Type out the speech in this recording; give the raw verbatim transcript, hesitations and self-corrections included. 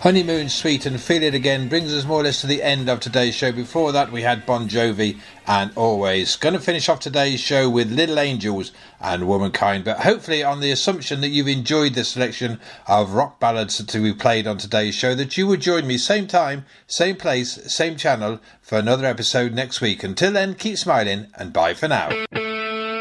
Honeymoon Suite and Feel It Again brings us more or less to the end of today's show. Before that we had Bon Jovi and Always. Going to finish off today's show with Little Angels and Womankind, but hopefully on the assumption that you've enjoyed the selection of rock ballads that we played on today's show, that you would join me same time, same place, same channel for another episode next week. Until then, keep smiling and bye for now.